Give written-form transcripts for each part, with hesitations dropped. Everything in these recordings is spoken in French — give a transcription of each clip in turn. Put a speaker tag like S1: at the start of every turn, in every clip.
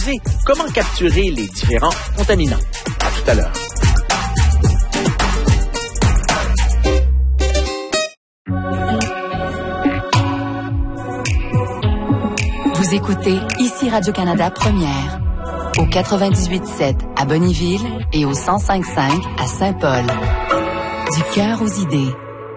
S1: diffuser comment capturer les différents contaminants. À tout à l'heure.
S2: Vous écoutez ici Radio-Canada Première, au 98.7 à Bonnyville et au 105.5 à Saint-Paul. Du cœur aux idées.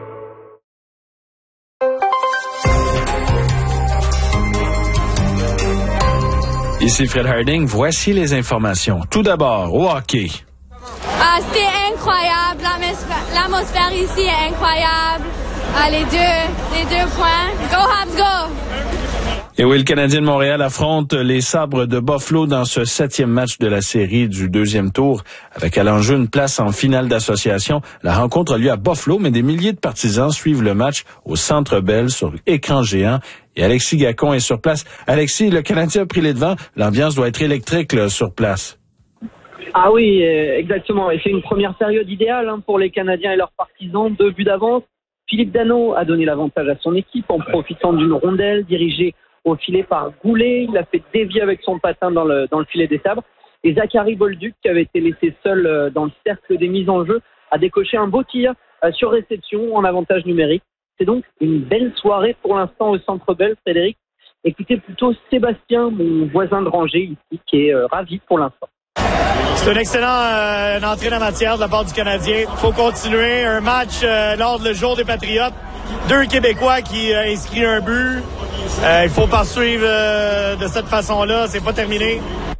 S3: Ici Fred Harding, voici les informations. Tout d'abord, au hockey.
S4: C'est incroyable, l'atmosphère ici est incroyable. Les deux points. Go Habs, go!
S3: Et oui, le Canadien de Montréal affronte les Sabres de Buffalo dans ce 7e match de la série du 2e tour, avec à l'enjeu une place en finale d'association. La rencontre a lieu à Buffalo, mais des milliers de partisans suivent le match au Centre Bell sur écran géant. Et Alexis Gacon est sur place. Alexis, le Canadien a pris les devants. L'ambiance doit être électrique là, sur place.
S5: Ah oui, exactement. Et c'est une première période idéale pour les Canadiens et leurs partisans. 2 buts d'avance. Philippe Danault a donné l'avantage à son équipe en profitant d'une rondelle dirigée au filet par Goulet. Il a fait dévier avec son patin dans le filet des Sabres. Et Zachary Bolduc, qui avait été laissé seul dans le cercle des mises en jeu, a décoché un beau tir sur réception en avantage numérique. C'est donc une belle soirée pour l'instant au Centre Bell, Frédéric. Écoutez plutôt Sébastien, mon voisin de rangée ici, qui est ravi pour l'instant.
S6: C'est une excellente entrée en matière de la part du Canadien. Il faut continuer un match lors du jour des Patriotes. 2 Québécois qui inscrivent un but. Il faut poursuivre de cette façon-là. C'est pas terminé.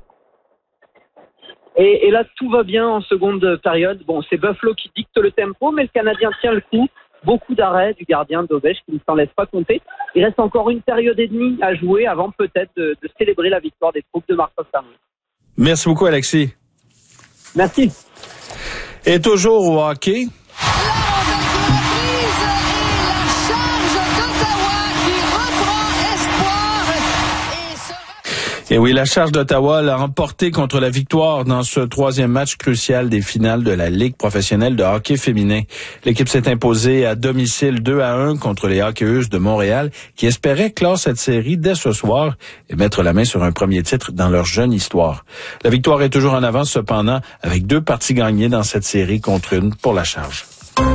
S5: Et là, tout va bien en seconde période. Bon, c'est Buffalo qui dicte le tempo, mais le Canadien tient le coup. Beaucoup d'arrêts du gardien d'Ovech qui ne s'en laisse pas compter. Il reste encore une période et demie à jouer avant peut-être de célébrer la victoire des troupes de Marcus Stamkos.
S3: Merci beaucoup, Alexis.
S5: Merci.
S3: Et toujours au hockey. Et oui, la Charge d'Ottawa l'a remporté contre la victoire dans ce 3e match crucial des finales de la Ligue professionnelle de hockey féminin. L'équipe s'est imposée à domicile 2-1 contre les Hockeyeuses de Montréal, qui espéraient clore cette série dès ce soir et mettre la main sur un premier titre dans leur jeune histoire. La victoire est toujours en avance cependant, avec 2 parties gagnées dans cette série contre une pour la Charge.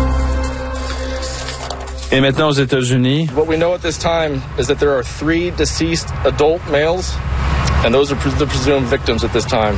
S3: Et maintenant aux États-Unis.
S7: What we know at this time is that there are 3 deceased adult males, and those are the presumed victims at this time.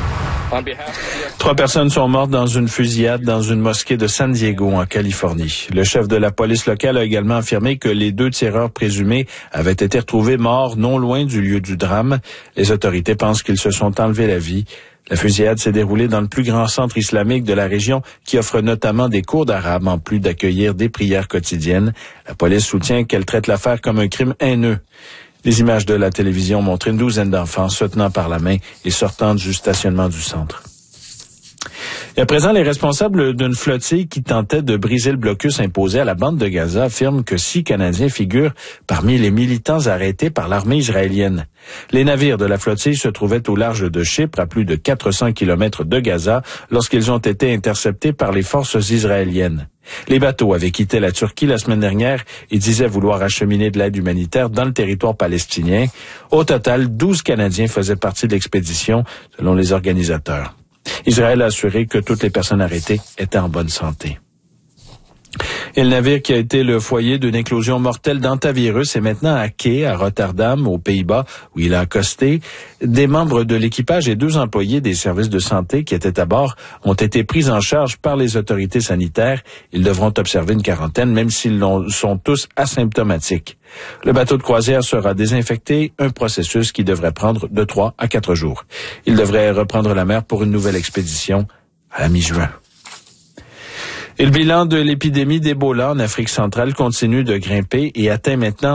S3: 3 personnes sont mortes dans une fusillade dans une mosquée de San Diego, en Californie. Le chef de la police locale a également affirmé que les 2 tireurs présumés avaient été retrouvés morts non loin du lieu du drame. Les autorités pensent qu'ils se sont enlevés la vie. La fusillade s'est déroulée dans le plus grand centre islamique de la région qui offre notamment des cours d'arabe en plus d'accueillir des prières quotidiennes. La police soutient qu'elle traite l'affaire comme un crime haineux. Les images de la télévision montrent une douzaine d'enfants se tenant par la main et sortant du stationnement du centre. Et à présent, les responsables d'une flottille qui tentait de briser le blocus imposé à la bande de Gaza affirment que 6 Canadiens figurent parmi les militants arrêtés par l'armée israélienne. Les navires de la flottille se trouvaient au large de Chypre, à plus de 400 kilomètres de Gaza, lorsqu'ils ont été interceptés par les forces israéliennes. Les bateaux avaient quitté la Turquie la semaine dernière et disaient vouloir acheminer de l'aide humanitaire dans le territoire palestinien. Au total, 12 Canadiens faisaient partie de l'expédition, selon les organisateurs. Israël a assuré que toutes les personnes arrêtées étaient en bonne santé. Et le navire qui a été le foyer d'une éclosion mortelle d'hantavirus est maintenant à quai à Rotterdam, aux Pays-Bas, où il a accosté. Des membres de l'équipage et 2 employés des services de santé qui étaient à bord ont été pris en charge par les autorités sanitaires. Ils devront observer une quarantaine, même s'ils sont tous asymptomatiques. Le bateau de croisière sera désinfecté, un processus qui devrait prendre de 3 à 4 jours. Il devrait reprendre la mer pour une nouvelle expédition à la mi-juin. Et le bilan de l'épidémie d'Ebola en Afrique centrale continue de grimper et atteint maintenant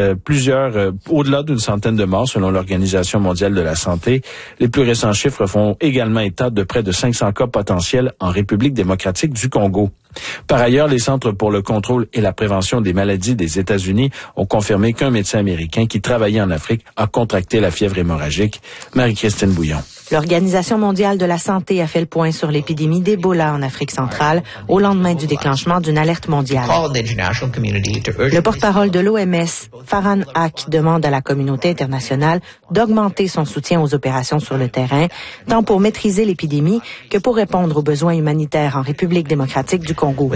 S3: au-delà d'une centaine de morts selon l'Organisation mondiale de la santé. Les plus récents chiffres font également état de près de 500 cas potentiels en République démocratique du Congo. Par ailleurs, les Centres pour le contrôle et la prévention des maladies des États-Unis ont confirmé qu'un médecin américain qui travaillait en Afrique a contracté la fièvre hémorragique. Marie-Christine Bouillon.
S8: L'Organisation mondiale de la santé a fait le point sur l'épidémie d'Ebola en Afrique centrale au lendemain du déclenchement d'une alerte mondiale. Le porte-parole de l'OMS, Farhan Haq, demande à la communauté internationale d'augmenter son soutien aux opérations sur le terrain, tant pour maîtriser l'épidémie que pour répondre aux besoins humanitaires en République démocratique du Congo.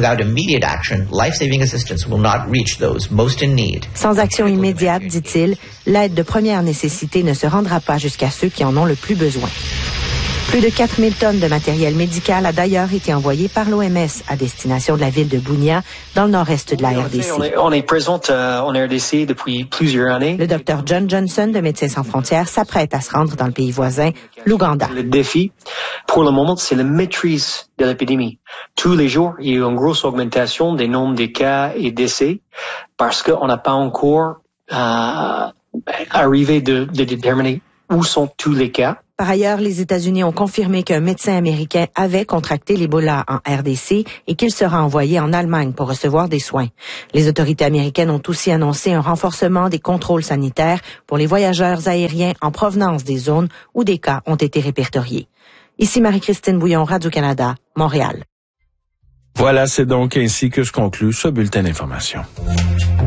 S8: Sans action immédiate, dit-il, l'aide de première nécessité ne se rendra pas jusqu'à ceux qui en ont le plus besoin. Plus de 4000 tonnes de matériel médical a d'ailleurs été envoyé par l'OMS à destination de la ville de Bunia, dans le nord-est de la RDC.
S9: On est présente en RDC depuis plusieurs années.
S8: Le docteur John Johnson de Médecins sans frontières s'apprête à se rendre dans le pays voisin, l'Ouganda.
S9: Le défi, pour le moment, c'est la maîtrise de l'épidémie. Tous les jours, il y a eu une grosse augmentation des nombres de cas et décès parce qu'on n'a pas encore arrivé de déterminer où sont tous les cas.
S8: Par ailleurs, les États-Unis ont confirmé qu'un médecin américain avait contracté l'Ebola en RDC et qu'il sera envoyé en Allemagne pour recevoir des soins. Les autorités américaines ont aussi annoncé un renforcement des contrôles sanitaires pour les voyageurs aériens en provenance des zones où des cas ont été répertoriés. Ici Marie-Christine Bouillon, Radio-Canada, Montréal.
S3: Voilà, c'est donc ainsi que se conclut ce bulletin d'information.